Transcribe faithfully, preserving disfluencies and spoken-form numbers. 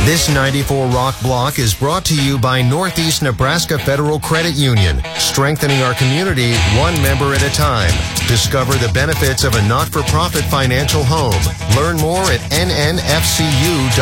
This ninety-four Rock Block is brought to you by Northeast Nebraska Federal Credit Union, strengthening our community one member at a time. Discover the benefits of a not-for-profit financial home. Learn more at N N F C U dot org.